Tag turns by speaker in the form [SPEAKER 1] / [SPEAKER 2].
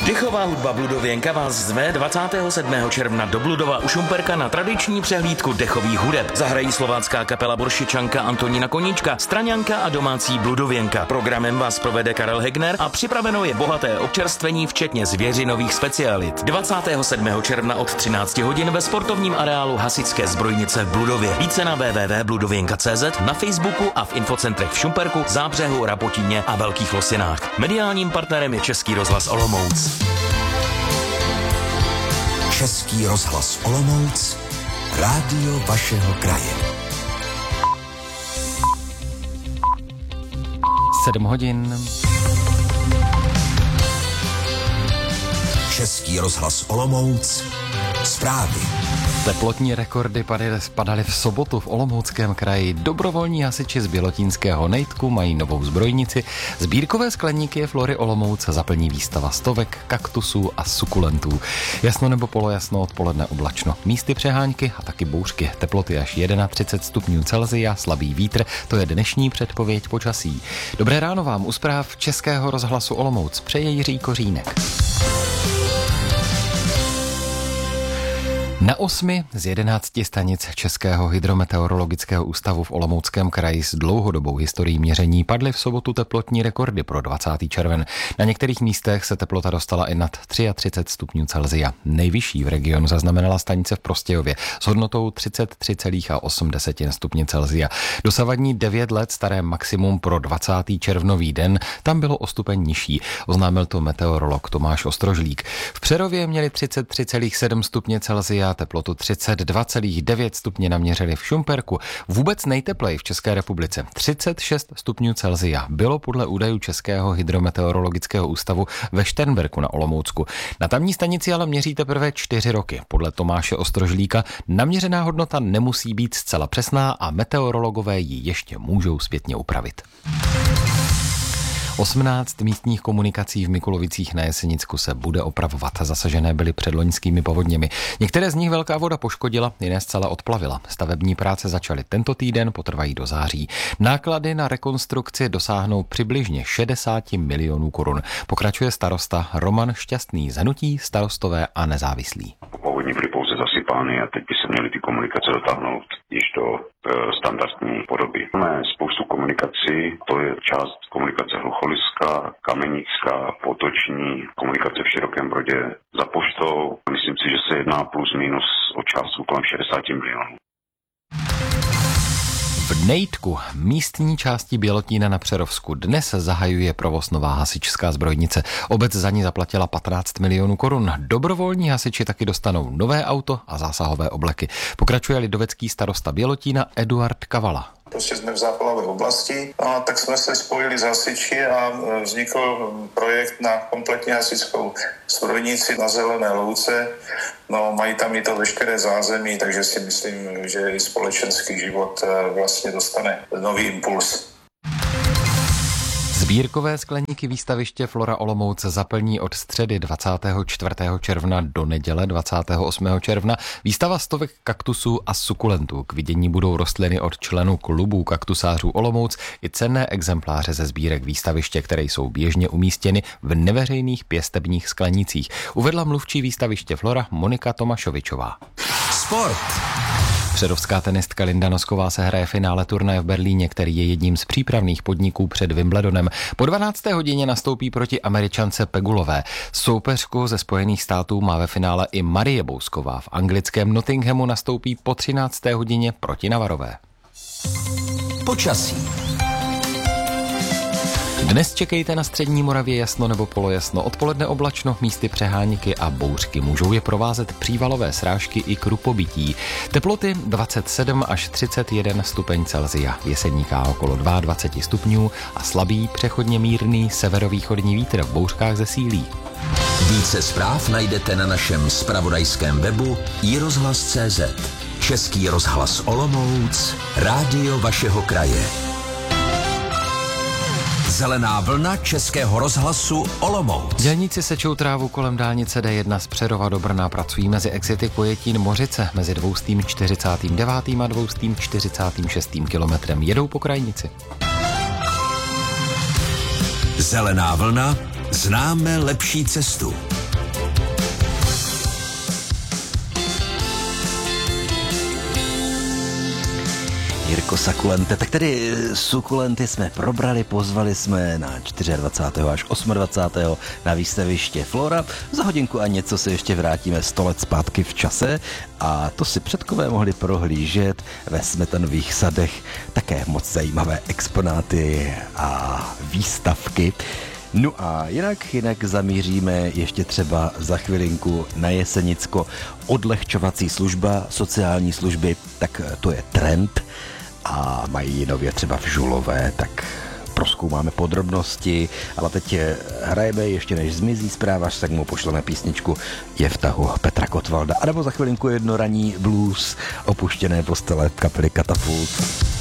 [SPEAKER 1] Dechová hudba Bludověnka vás zve 27. června do Bludova u Šumperka na tradiční přehlídku dechových hudeb. Zahrají slovácká kapela Boršičanka Antonína Koníčka, Straňanka a domácí Bludověnka. Programem vás provede Karel Hegner a připraveno je bohaté občerstvení včetně zvěřinových specialit. 27. června od 13 hodin ve sportovním areálu Hasičské zbrojnice v Bludově. Více na www.bludověnka.cz, na Facebooku a v infocentrech v Šumperku, Zábřehu, Rapotíně a Velkých Losinách. Mediálním partnerem je Český rozhlas Olomouc.
[SPEAKER 2] Český rozhlas Olomouc, rádio vašeho kraje.
[SPEAKER 3] 7 hodin.
[SPEAKER 2] Český rozhlas Olomouc, zprávy.
[SPEAKER 3] Teplotní rekordy padaly v sobotu v Olomouckém kraji. Dobrovolní hasiči z Bělotínského Nejtku mají novou zbrojnici. Sbírkové skleníky Flory Olomouc zaplní výstava stovek, kaktusů a sukulentů. Jasno nebo polojasno, odpoledne oblačno. Místy přehánky a taky bouřky. Teploty až 31 stupňů Celsia, slabý vítr, to je dnešní předpověď počasí. Dobré ráno vám u zpráv Českého rozhlasu Olomouc přeje Jiří Kořínek. Na 8 z 11 stanic Českého hydrometeorologického ústavu v Olomouckém kraji s dlouhodobou historií měření padly v sobotu teplotní rekordy pro 20. červen. Na některých místech se teplota dostala i nad 33 stupňů Celsia. Nejvyšší v regionu zaznamenala stanice v Prostějově s hodnotou 33,8 stupně Celsia. Dosavadní 9 let staré maximum pro 20. červnový den tam bylo o stupeň nižší, oznámil to meteorolog Tomáš Ostrožlík. V Přerově měli 33,7 stupně Celsia, teplotu 32,9 stupně naměřili v Šumperku. Vůbec nejtepleji v České republice 36 stupňů Celsia bylo podle údajů Českého hydrometeorologického ústavu ve Šternberku na Olomoucku. Na tamní stanici ale měří teprve 4 roky. Podle Tomáše Ostrožlíka naměřená hodnota nemusí být zcela přesná a meteorologové ji ještě můžou zpětně upravit. 18 místních komunikací v Mikulovicích na Jesenicku se bude opravovat. Zasažené byly předloňskými povodněmi. Některé z nich velká voda poškodila, jiné zcela odplavila. Stavební práce začaly tento týden, potrvají do září. Náklady na rekonstrukci dosáhnou přibližně 60 milionů korun. Pokračuje starosta Roman Šťastný z hnutí Starostové a nezávislí.
[SPEAKER 4] Povodní byly pouze zasypány a teď by se měly ty komunikace dotáhnout již do standardní podoby. Máme spoustu komunikací, to je část komunikace Hlucholiska, Kamenická, Potoční, komunikace v Širokém Brodě za poštou. Myslím si, že se jedná plus minus o částku kolem 60 milionů.
[SPEAKER 3] V Nejtku, místní části Bělotína na Přerovsku, dnes zahajuje provoz nová hasičská zbrojnice. Obec za ní zaplatila 15 milionů korun. Dobrovolní hasiči taky dostanou nové auto a zásahové obleky. Pokračuje lidovecký starosta Bělotína Eduard Kavala.
[SPEAKER 5] Prostě jsme v záplavové oblasti a tak jsme se spojili s hasiči a vznikl projekt na kompletní hasičskou zbrojnici na Zelené louce. No, mají tam i to veškeré zázemí, takže si myslím, že i společenský život vlastně dostane nový impuls.
[SPEAKER 3] Sbírkové skleníky výstaviště Flora Olomouc zaplní od středy 24. června do neděle 28. června výstava stovek kaktusů a sukulentů. K vidění budou rostliny od členů klubů kaktusářů Olomouc i cenné exempláře ze sbírek výstaviště, které jsou běžně umístěny v neveřejných pěstebních sklenících. Uvedla mluvčí výstaviště Flora Monika Tomašovičová.
[SPEAKER 2] Sport.
[SPEAKER 3] Přerovská tenistka Linda Nosková se hraje finále turnaje v Berlíně, který je jedním z přípravných podniků před Wimbledonem. Po 12. hodině nastoupí proti Američance Pegulové. Soupeřku ze Spojených států má ve finále i Marie Bousková. V anglickém Nottinghamu nastoupí po 13. hodině proti Navarové.
[SPEAKER 2] Počasí.
[SPEAKER 3] Dnes čekejte na střední Moravě jasno nebo polojasno, odpoledne oblačno, místy přehánky a bouřky. Můžou je provázet přívalové srážky i krupobytí. Teploty 27 až 31 stupeň Celsia, jeseníká okolo 22 stupňů a slabý přechodně mírný severovýchodní vítr, v bouřkách zesílí.
[SPEAKER 2] Více zpráv najdete na našem zpravodajském webu iRozhlas.cz. Český rozhlas Olomouc, rádio vašeho kraje. Zelená vlna Českého rozhlasu Olomouc.
[SPEAKER 3] Dělníci sečou trávu kolem dálnice D1 z Přerova do Brna, pracují mezi exity Kojetín Mořice mezi 249. a 246. kilometrem. Jedou po krajnici.
[SPEAKER 2] Zelená vlna, známe lepší cestu.
[SPEAKER 6] Jirko Sakulente, tak tedy sukulenty jsme probrali, pozvali jsme na 24. až 28. na výstaviště Flora. Za hodinku a něco se ještě vrátíme 100 let zpátky v čase a to si předkové mohli prohlížet ve Smetanových sadech. Také moc zajímavé exponáty a výstavky. No a jinak zamíříme ještě třeba za chvilinku na Jesenicko. Odlehčovací služba, sociální služby, tak to je trend a mají nově třeba v Žulové, tak prozkoumáme podrobnosti, ale teď hrajeme ještě než zmizí zprávař, tak mu pošleme písničku Je v tahu Petra Kotvalda, anebo za chvilinku jednoranní blues opuštěné postele kapely Katapult.